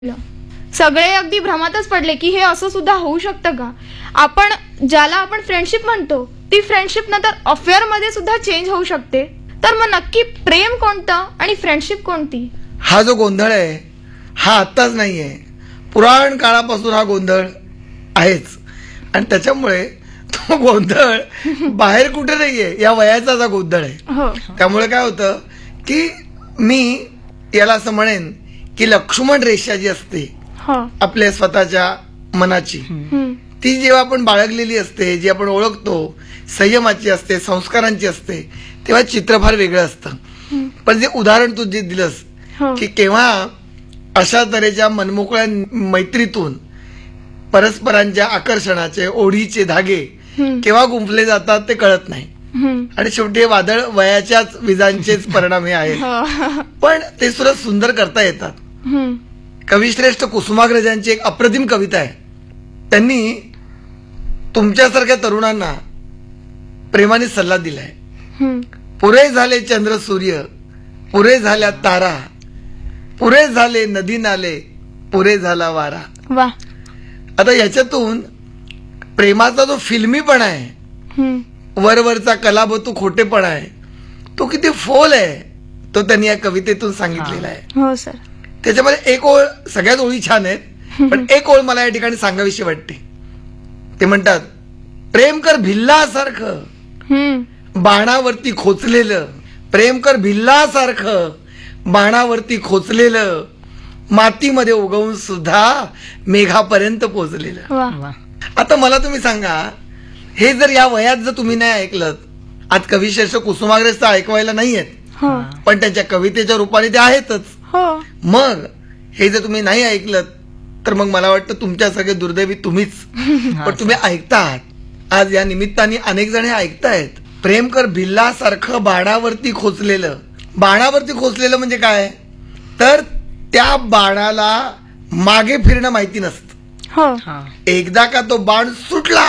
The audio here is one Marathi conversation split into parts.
सगळे अगदी भ्रमातच पडले की हे असं सुद्धा होऊ शकतं का. ज्याला आपण फ्रेंडशिप म्हणतो ती फ्रेंडशिप नंतर अफेअर मध्ये सुद्धा चेंज होऊ शकते. तर मग नक्की प्रेम कोणतं आणि फ्रेंडशिप कोणती. हा जो गोंधळ आहे हा आत्ताच नाहीये, पुराण काळापासून हा गोंधळ आहेच. आणि त्याच्यामुळे तो गोंधळ बाहेर कुठे नाहीये, या वयाचा हा गोंधळ आहे. त्यामुळे काय होतं की मी याला असं म्हणेन की लक्ष्मण रेषा जी असते आपल्या स्वतःच्या मनाची, ती जेव्हा आपण बाळगलेली असते, जी आपण ओळखतो, संयमाची असते, संस्कारांची असते, तेव्हा चित्र फार वेगळं असतं. पण जे उदाहरण तू जे दिलंस की केव्हा अशा तऱ्हेच्या मनमोकळ्या मैत्रीतून परस्परांच्या आकर्षणाचे ओढीचे धागे केव्हा गुंफले जातात ते कळत नाही. आणि शेवटी हे वादळ वयाच्याच विजांचेच परिणाम हे आहेत. पण ते सुद्धा सुंदर करता येतात. कविश्रेष्ठ कुसुमाग्रजांची एक अप्रतिम कविता आहे. त्यांनी तुमच्यासारख्या तरुणांना प्रेमाने सल्ला दिलाय. पुरे झाले चंद्र सूर्य, पुरे झाल्या तारा, पुरे झाले नदी नाले, पुरे झाला वारा. आता याच्यातून प्रेमाचा जो फिल्मीपणा आहे, वरवरचा कलाबतू खोटेपणा आहे, तो किती फोल आहे तो त्यांनी या कवितेतून सांगितलेला आहे. हो सर. त्याच्यामध्ये एक ओळ, सगळ्याच ओळी छान आहेत, पण एक ओळ मला या ठिकाणी सांगावीशी वाटते. ते म्हणतात, प्रेम कर भिल्लासारखं बाणावरती खोचलेलं, प्रेम कर भिल्लासारखं बाणावरती खोचलेलं, मातीमध्ये उगवून सुद्धा मेघापर्यंत पोहोचलेलं. आता मला तुम्ही सांगा, हे जर या वयात जर तुम्ही नाही ऐकलं, आज कविश्रेष्ठ कुसुमाग्रज तर ऐकवायला नाहीयेत, पण त्यांच्या कवितेच्या रूपाने ते आहेतच. मग हे जर तुम्ही नाही ऐकलं तर मग मला वाटतं तुमच्या सगळे दुर्दैवी तुम्हीच. पण तुम्ही ऐकतात, आज या निमित्ताने अनेक जण हे ऐकतायत. प्रेम कर भिल्लासारखं बाणावरती खोचलेलं. बाणावरती खोचलेलं म्हणजे काय, तर त्या बाणाला मागे फिरणं माहिती नसतं. एकदा का तो बाण सुटला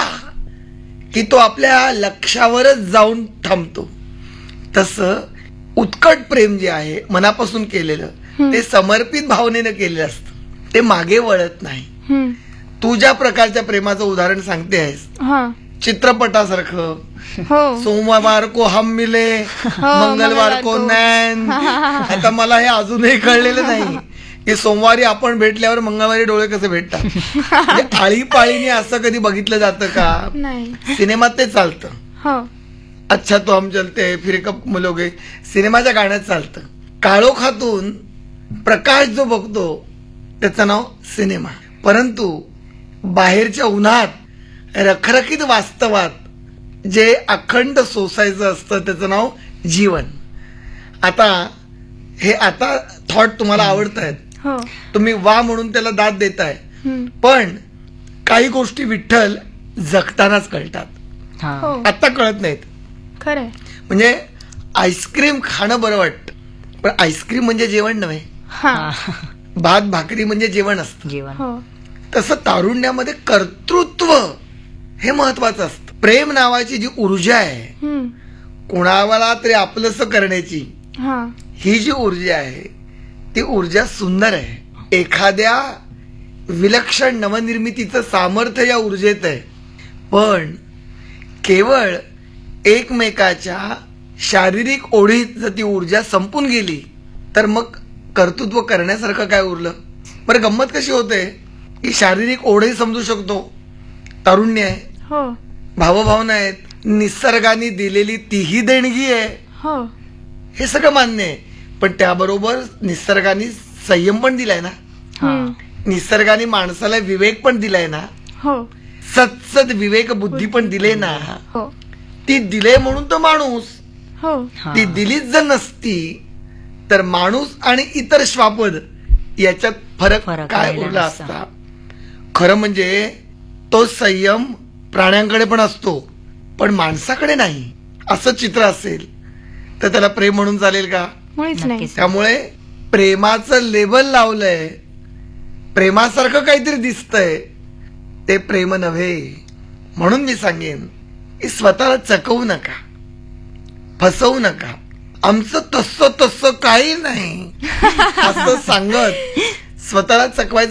की तो आपल्या लक्ष्यावरच जाऊन थांबतो. तसं उत्कट प्रेम जे आहे मनापासून केलेलं, ते समर्पित भावनेनं केलेलं असतं, ते मागे वळत नाही. तू ज्या प्रकारच्या प्रेमाचं उदाहरण सांगते आहेस, चित्रपटासारखं, सोमवार को हम मिले मंगळवार को नैन. आता मला हे अजूनही कळलेलं नाही की सोमवारी आपण भेटल्यावर मंगळवारी डोळे कसे भेटतात. म्हणजे आळीपाळीने असं कधी बघितलं जातं का. सिनेमात ते चालतं. अच्छा तो हम चलते फिर कब मिलोगे, सिनेमाच्या गाण्यात चालतं. काळोखातून प्रकाश जो बघतो त्याचं नाव सिनेमा. परंतु बाहेरच्या उन्हात रखरखीत वास्तवात जे अखंड सोसायचं असतं त्याचं नाव जीवन. आता थॉट तुम्हाला आवडत आहेत, तुम्ही वा म्हणून त्याला दाद देताय, पण काही गोष्टी विठ्ठल जगतानाच कळतात, आता कळत नाहीत. खरंय. म्हणजे आईस्क्रीम खाणं बरं वाटतं, पण आईस्क्रीम म्हणजे जेवण नव्हे. भात भाकरी म्हणजे जेवण असतं. तसं तारुण्यामध्ये कर्तृत्व हे महत्वाचं असतं. प्रेम नावाची जी ऊर्जा आहे, कुणाला तरी आपलंसं करण्याची ही जी ऊर्जा आहे, ती ऊर्जा सुंदर आहे. एखाद्या विलक्षण नवनिर्मितीचं सामर्थ्य या ऊर्जेत आहे. पण केवळ एकमेकाच्या शारीरिक ओढीत जर ती ऊर्जा संपून गेली तर मग कर्तृत्व करण्यासारखं काय उरलं. बरं, गंमत कशी होते की शारीरिक ओढही समजू शकतो, तारुण्य आहे, भावभावना आहेत, निसर्गाने दिलेली तीही देणगी आहे, हे सगळं मान्य आहे. पण त्याबरोबर निसर्गाने संयम पण दिलाय ना, निसर्गाने माणसाला विवेक पण दिलाय ना, सत्सद विवेक बुद्धी पण दिले ना. ती दिले म्हणून तो माणूस, ती दिलीच जर नसती तर माणूस आणि इतर श्वापद याच्यात फरक काय उरला असता. खरं म्हणजे तो संयम प्राण्यांकडे पण असतो पण माणसाकडे नाही. असं चित्र असेल तर त्याला प्रेम म्हणून चालेल का. त्यामुळे प्रेमाचं लेबल लावलंय, प्रेमासारखं काहीतरी दिसतंय, ते प्रेम नव्हे. म्हणून मी सांगेन की स्वतःला चकवू नका, फसवू नका. आमचं तसं काही नाही असं सांगत स्वतःला चकवायचं